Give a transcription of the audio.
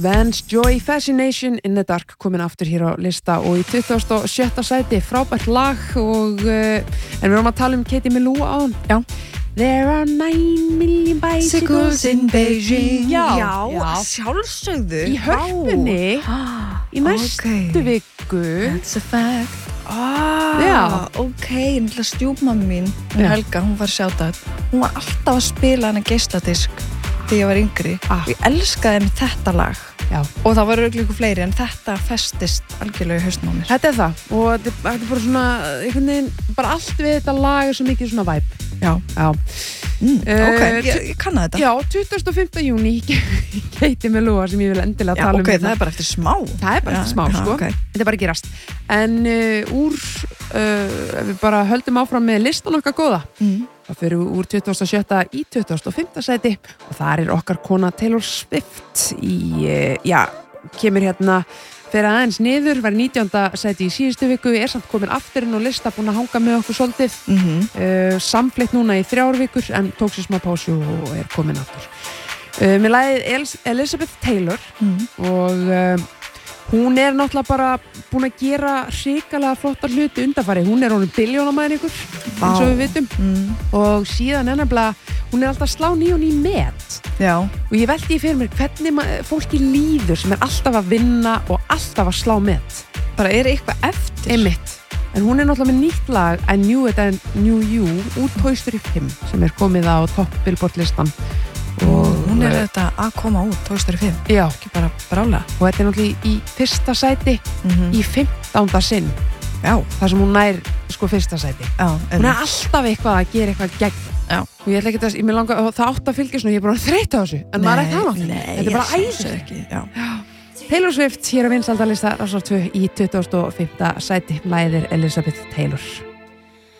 Vance Joy, Fascination in the Dark komin aftur hér á lista og í 27. sæti frábært lag og en við erum að tala Katie Melua áðan. Já. There are 9 million bicycles in Beijing. Já, sjálfsögðu. Í Hörpunni í næstu viku. That's a fact. Já. Ok, náttúrulega stjúpmamma mín, Helga, hún var shoutout. Hún var alltaf að spila hana geisladisk þegar ég var yngri. Og ég elskaði með þetta lag. Já. Og það var örugglega ykkur fleiri en þetta festist algjörlega í hausnum á mér. Þetta er það og þetta er bara svona einhvern veginn, bara allt við þetta lag er svo mikið svona vibe. Já. Ok, ég kanna þetta. Já, 25. júní Katie Melua sem ég vil endilega tala ok, það er bara eftir smá. Það er bara eftir smá, sko. Okay. Þetta er bara að gerast. En við bara höldum áfram með listan okkar góða. Það fyrir úr 27. í 25. sæti og þar er okkar kona Taylor Swift kemur hérna fyrir aðeins niður, var 19. sæti í síðustu viku, er samt komin aftur inn á lista, búin að hanga með okkur svolítið, samfleitt núna í 3 vikur en tók sér smá pásu og er komin aftur. Með lagið Elizabeth Taylor og hún er náttúrulega bara búin að gera hrikalega flottar hluti undanfari. Hún er honum billjónamæður ykkur, eins og við vitum. Og síðan hún er alltaf slá ný og ný met. Já. Og ég velti fyrir mér hvernig fólki líður sem er alltaf að vinna og alltaf að slá met. Bara er eitthvað eftir. Einmitt. En hún er náttúrulega með nýtt lag I Knew It and Knew You úr Toy Story 5 sem er komið á topp Billboard listan. Og hún er þetta að koma út Toy Story 5. Já. Ekki bara brála. Og þetta er náttúrulega í fyrsta sæti í 15. sinn. Já. Það sem hún nær fyrsta sæti. Já. Hún er alltaf eitthvað að gera eitthvað gegn. Já. Og ég ætla ekki að, mér langar, það átt að fylgja svona, ég er bara þreytt á þessu. En maður er það náttúrulega. Þetta er bara æðislegt. Já. Taylor Swift hér á vinsældarlista Rásar 2 í 25. sæti. Lagið er Elizabeth Taylor.